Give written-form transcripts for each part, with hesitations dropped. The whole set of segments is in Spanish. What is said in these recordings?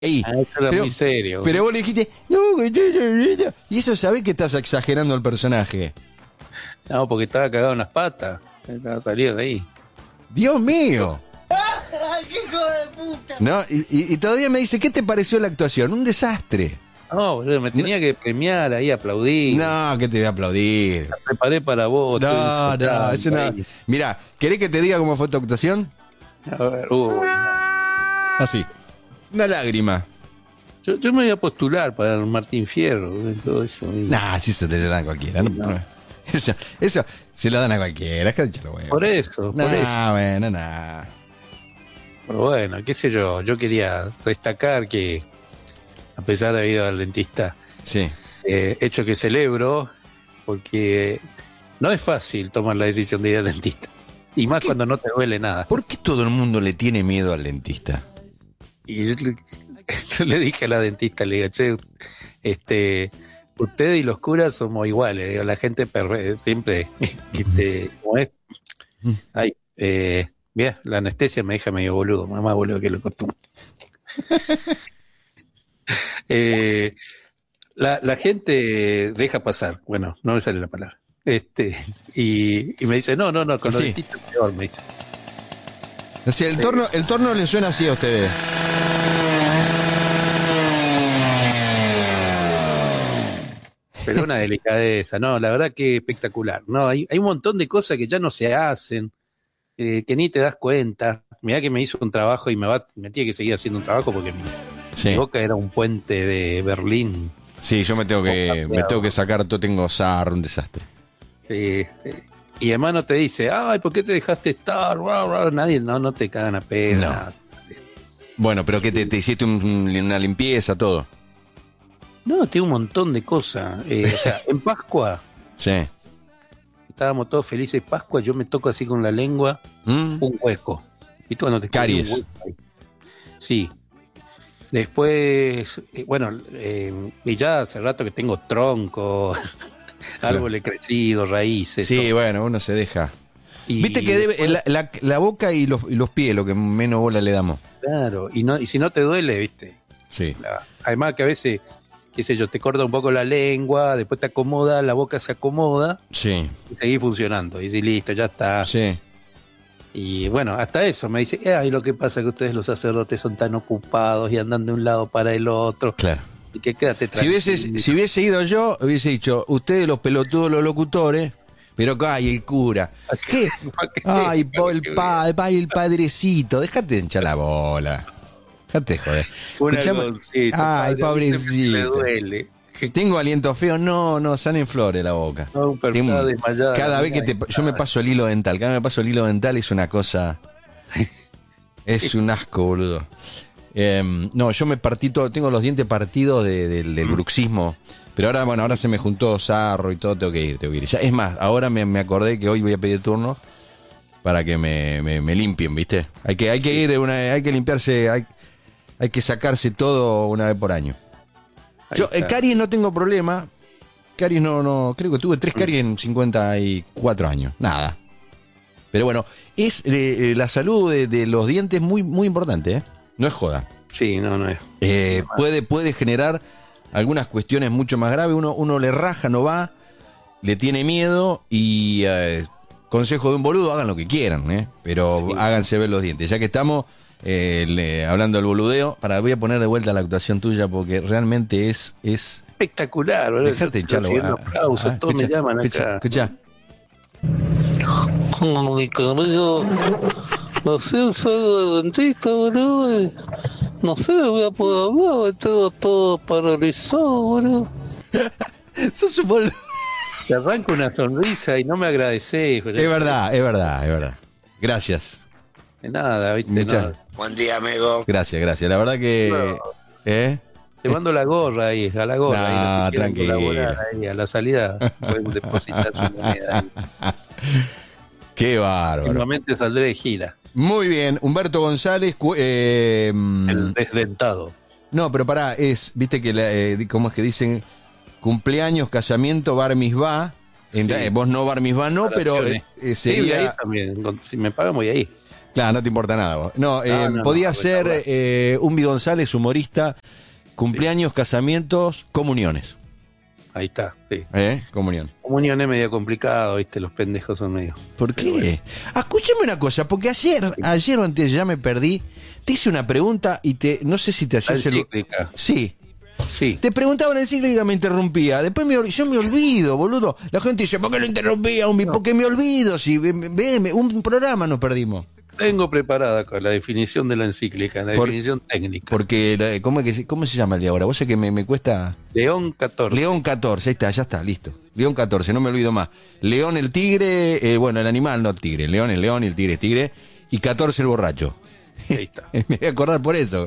Ey, Eso era muy serio. pero vos le dijiste, no, y eso sabés que estás exagerando el personaje. No, porque estaba cagado en las patas. Estaba salido de ahí. Dios mío. No, y todavía me dice, ¿qué te pareció la actuación? Un desastre. No, boludo, me tenía que premiar ahí, aplaudir. No, que te voy a aplaudir. La preparé para vos. No, estoy eso no. ahí. Mirá, ¿querés que te diga cómo fue tu actuación? A ver, Así. Una lágrima. yo me voy a postular para el Martín Fierro. Todo eso. Nah, sí se te lo dan a cualquiera. No. Eso se lo dan a cualquiera. Es que échalo, huevo. Por eso. Bueno, nah. Pero bueno, qué sé yo. Yo quería destacar que, a pesar de haber ido al dentista, Sí. hecho que celebro, porque no es fácil tomar la decisión de ir al dentista. Y más cuando no te duele nada. ¿Por qué todo el mundo le tiene miedo al dentista? Y yo le dije a la dentista, le digo, che, usted y los curas somos iguales. Digo, la gente siempre, como es. Ay, bien, la anestesia me deja medio boludo, más boludo que lo costumbre. La gente deja pasar, bueno, no me sale la palabra. Y me dice, no, con los Sí. dentistas es peor, me dice. O sea, el torno le suena así a ustedes. Pero una delicadeza, no, la verdad que espectacular. No, hay un montón de cosas que ya no se hacen, que ni te das cuenta. Mirá que me hizo un trabajo y me tiene que seguir haciendo un trabajo porque mi boca era un puente de Berlín. Sí, yo me tengo que sacar, todo tengo sarro, un desastre. Y además no te dice, ay, ¿por qué te dejaste estar? Nadie, no te cagan a pedo. No. Bueno, pero que te hiciste una limpieza, todo. No, tiene un montón de cosas. O sea, en Pascua, Sí. estábamos todos felices. Pascua, yo me toco así con la lengua un hueco. ¿Y tú cuando te Caries. un hueco ahí? Sí. Después, y ya hace rato que tengo tronco, árboles crecidos, raíces. Sí, todo. bueno, uno se deja. Y Viste que después, la boca y los pies, lo que menos bola le damos. claro, y si no te duele, viste. Sí. Además que a veces, qué sé yo, te corta un poco la lengua, después te acomoda, la boca se acomoda Sí. y seguís funcionando. Y dices, listo, ya está. Sí. Y bueno, hasta eso me dice, ay, lo que pasa es que ustedes los sacerdotes son tan ocupados y andan de un lado para el otro. Claro. Y que quédate tranquilo. Si hubiese ido yo, hubiese dicho, ustedes los pelotudos, los locutores, pero ay, el cura. ¿Qué? Ay, el padrecito, déjate de hinchar la bola. Déjate de joder. Un Escuchame- algoncito, Ay, padre, a mí siempre me pobrecito. duele. Tengo aliento feo, no, salen flores la boca. No, pero estaba desmayada. Cada vez que yo me paso el hilo dental, es una cosa, es un asco, boludo. No, yo me partí todo, tengo los dientes partidos del bruxismo, pero ahora se me juntó sarro y todo, tengo que ir. Ya, es más, ahora me acordé que hoy voy a pedir turno para que me limpien, ¿viste? Hay que ir, hay que limpiarse, hay que sacarse todo una vez por año. Yo, caries no tengo problema. Caries no, creo que tuve 3 caries en 54 años. Nada. Pero bueno, es la salud de los dientes muy, muy importante, ¿eh? No es joda. Sí, no es. Puede generar algunas cuestiones mucho más graves. Uno le raja, no va, le tiene miedo y consejo de un boludo, hagan lo que quieran, ¿eh? Pero sí, háganse ver los dientes. Ya que estamos hablando del boludeo, voy a poner de vuelta la actuación tuya porque realmente es espectacular, boludo. Dejate echarlo. Aplausos, todos me llaman acá. Escucha. Como mi cabello, no sé, salgo de dentista, boludo. No sé, voy a poder hablar, tengo todo paralizado, boludo. Sos un boludo. Te arranco una sonrisa y no me agradecés. Es verdad. Gracias. De nada, viste. Nada. Buen día, amigo. Gracias. La verdad que... No. Te mando la gorra ahí, a la gorra. Ahí, tranquilo. Ahí, a la salida pueden depositar su moneda ahí. Qué bárbaro. Últimamente saldré de gira. Muy bien, Humberto González. El desdentado. No, pero pará, viste que, ¿cómo es que dicen? Cumpleaños, casamiento, bar mitzvah. Sí. Vos no bar mitzvah, no, pero Sí, sería... ahí también. Si me pagan, voy ahí. Claro, no te importa nada vos. No, No, podía no, ser Umbi González, humorista, cumpleaños, casamientos, comuniones. Ahí está, sí. Comunión. Comunión es medio complicado, ¿viste? Los pendejos son medio... ¿Por qué? Bueno. Escúchame una cosa, porque ayer o antes ya me perdí, te hice una pregunta y no sé si te La hacías encíclica. Sí. Sí. Te preguntaba una encíclica y me interrumpía. Después yo me olvido, boludo. La gente dice, ¿por qué lo interrumpía? Porque me olvido. Si un programa nos perdimos. Tengo preparada con la definición de la encíclica, la definición técnica. Porque, ¿cómo se llama el de ahora? Vos sé que me cuesta... León 14. León 14, ahí está, ya está, listo. León 14, no me olvido más. León el tigre, bueno, el animal, no el tigre. León el león y el tigre es tigre. Y 14 el borracho. Ahí está. Me voy a acordar por eso.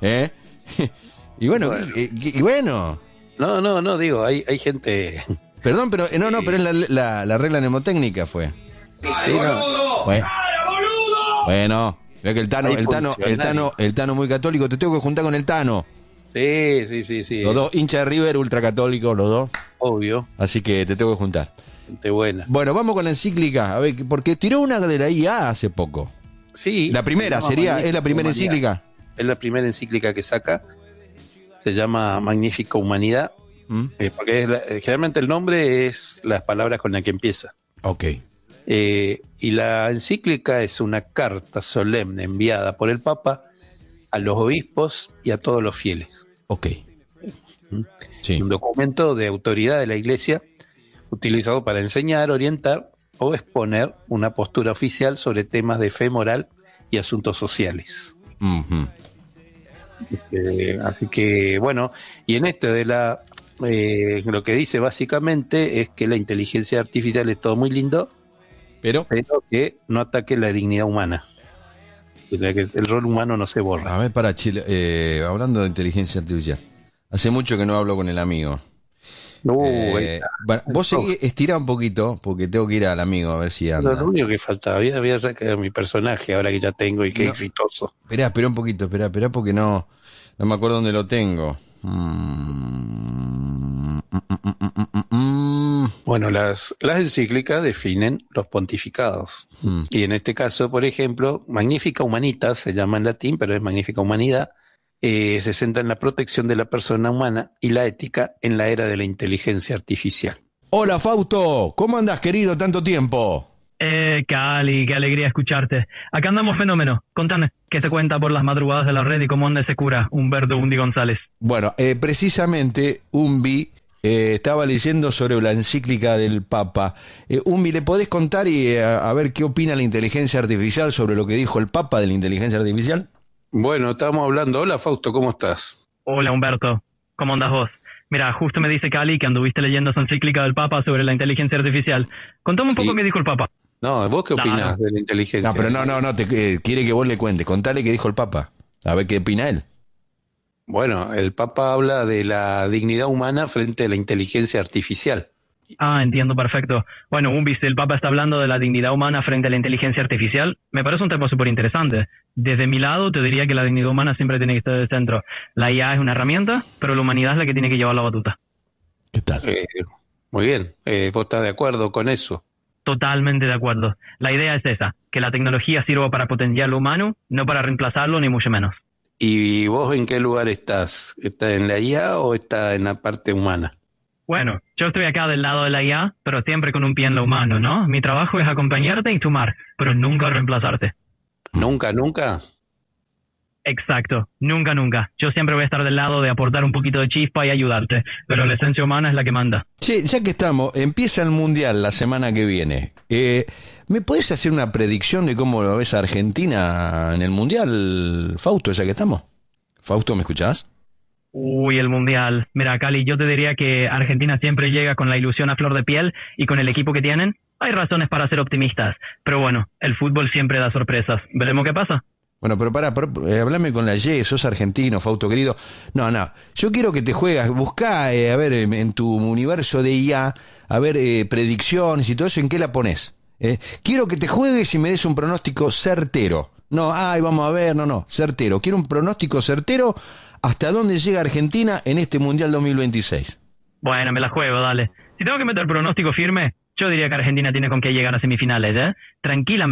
Y bueno, y bueno. No, digo, hay gente... Perdón, pero pero es la regla mnemotécnica fue. Sí, no. Bueno, veo que el Tano muy católico, te tengo que juntar con el Tano. Sí. Los dos hinchas de River, ultracatólicos, los dos. Obvio, Así que te tengo que juntar. gente buena. Bueno, vamos con la encíclica, a ver, porque tiró una de la IA hace poco. Sí. La primera es la primera encíclica. Es la primera encíclica que saca. Se llama Magnífica Humanidad. Porque generalmente el nombre es las palabras con las que empieza. Ok. Y la encíclica es una carta solemne enviada por el Papa a los obispos y a todos los fieles. Ok. Sí. Un documento de autoridad de la Iglesia utilizado para enseñar, orientar o exponer una postura oficial sobre temas de fe moral y asuntos sociales. Uh-huh. Así que, bueno, y en esto de lo que dice básicamente es que la inteligencia artificial es todo muy lindo, Pero que no ataque la dignidad humana. O sea, que el rol humano no se borra. a ver, para Chile, hablando de inteligencia artificial, hace mucho que no hablo con el amigo. Bueno, vos seguís, estirá un poquito, porque tengo que ir al amigo a ver si anda. Lo único que faltaba, había sacado mi personaje ahora que ya tengo y que es exitoso. Espera un poquito, espera, porque no me acuerdo dónde lo tengo. Bueno, las encíclicas definen los pontificados. Y en este caso, por ejemplo, Magnifica Humanitas se llama en latín, pero es Magnífica Humanidad. Se centra en la protección de la persona humana y la ética en la era de la inteligencia artificial. Hola Fausto, ¿cómo andas querido? Tanto tiempo. Cali, qué alegría escucharte. Acá andamos fenómeno. Contame, ¿qué se cuenta por las madrugadas de la red y cómo anda ese cura, Humberto Undi González? Bueno, precisamente Umbi estaba leyendo sobre la encíclica del Papa. Umbi, ¿le podés contar y a ver qué opina la inteligencia artificial sobre lo que dijo el Papa de la inteligencia artificial? Bueno, estamos hablando. Hola Fausto, ¿cómo estás? Hola Humberto, ¿cómo andás vos? Mira, justo me dice Cali que anduviste leyendo esa encíclica del Papa sobre la inteligencia artificial. Contame un poco qué dijo el Papa. No, ¿vos qué opinás de la inteligencia? No, pero no, quiere que vos le cuentes. Contale qué dijo el Papa. A ver qué opina él. Bueno, el Papa habla de la dignidad humana frente a la inteligencia artificial. Ah, entiendo, perfecto. Bueno, si el Papa está hablando de la dignidad humana frente a la inteligencia artificial, me parece un tema súper interesante. Desde mi lado, te diría que la dignidad humana siempre tiene que estar en el centro. La IA es una herramienta, pero la humanidad es la que tiene que llevar la batuta. ¿Qué tal? Muy bien, ¿vos estás de acuerdo con eso? Totalmente de acuerdo. La idea es esa, que la tecnología sirva para potenciar lo humano, no para reemplazarlo, ni mucho menos. ¿Y vos en qué lugar estás? ¿Estás en la IA o estás en la parte humana? Bueno, yo estoy acá del lado de la IA, pero siempre con un pie en lo humano, ¿no? Mi trabajo es acompañarte y sumar, pero nunca reemplazarte. ¿Nunca, nunca? Exacto, nunca. Yo siempre voy a estar del lado de aportar un poquito de chispa y ayudarte, pero la esencia humana es la que manda. Che, ya que estamos, empieza el Mundial la semana que viene. ¿Me podés hacer una predicción de cómo lo ves a Argentina en el Mundial, Fausto, ya que estamos? Fausto, ¿me escuchás? Uy, el Mundial. Mira, Cali, yo te diría que Argentina siempre llega con la ilusión a flor de piel y con el equipo que tienen. Hay razones para ser optimistas, pero bueno, el fútbol siempre da sorpresas. Veremos qué pasa. Bueno, pero hablame con la Y, sos argentino, Fausto querido. No, yo quiero que te juegas, buscá, a ver, en tu universo de IA, a ver, predicciones y todo eso, ¿en qué la ponés? Quiero que te juegues y me des un pronóstico certero. No, vamos a ver, no, certero. Quiero un pronóstico certero hasta dónde llega Argentina en este Mundial 2026. Bueno, me la juego, dale. Si tengo que meter pronóstico firme, yo diría que Argentina tiene con qué llegar a semifinales, ¿eh? Tranquilamente.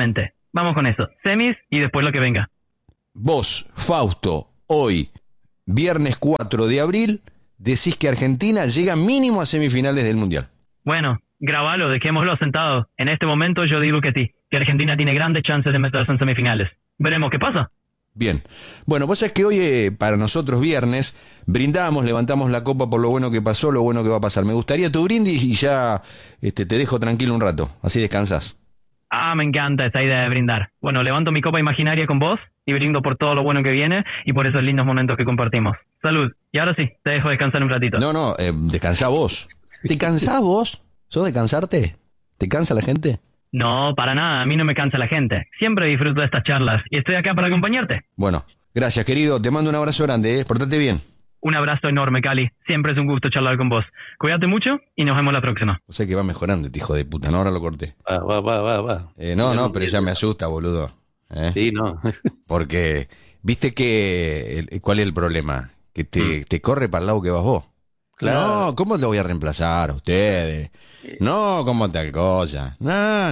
Vamos con eso. Semis y después lo que venga. Vos, Fausto, hoy, viernes 4 de abril, decís que Argentina llega mínimo a semifinales del Mundial. Bueno, grabalo, dejémoslo sentado. En este momento yo digo que sí, que Argentina tiene grandes chances de meterse en semifinales. Veremos qué pasa. Bien. Bueno, vos sabés que hoy, para nosotros viernes, brindamos, levantamos la copa por lo bueno que pasó, lo bueno que va a pasar. Me gustaría tu brindis y ya te dejo tranquilo un rato, así descansás. Ah, me encanta esa idea de brindar. Bueno, levanto mi copa imaginaria con vos y brindo por todo lo bueno que viene y por esos lindos momentos que compartimos. Salud. Y ahora sí, te dejo descansar un ratito. No, descansá vos. ¿Te cansás vos? ¿Sos de cansarte? ¿Te cansa la gente? No, para nada. A mí no me cansa la gente. Siempre disfruto de estas charlas y estoy acá para acompañarte. Bueno, gracias, querido. Te mando un abrazo grande, Portate bien. Un abrazo enorme, Cali. Siempre es un gusto charlar con vos. Cuídate mucho y nos vemos la próxima. O sea que va mejorando este hijo de puta, ¿no? Ahora lo corté. Va. No, pero ya me asusta, boludo. Sí, no. Porque, viste que... ¿Cuál es el problema? Que te corre para el lado que vas vos. Claro. No, ¿cómo lo voy a reemplazar a ustedes? No, ¿cómo tal cosa? No,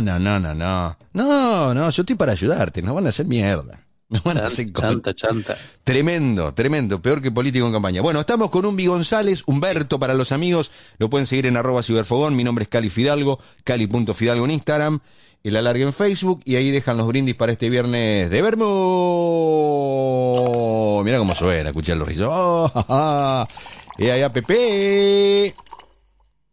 yo estoy para ayudarte, nos van a hacer mierda. Nos van a hacer Chanta. Tremendo, peor que político en campaña. Bueno, estamos con Umbi González, Humberto para los amigos, lo pueden seguir en @ciberfogón, mi nombre es Cali Fidalgo, cali.fidalgo en Instagram, el alargue en Facebook, y ahí dejan los brindis para este viernes de Vermo. Mira cómo suena, escuchar los rizos. ¡Oh, ja, ja! ¡Ea, Pepe!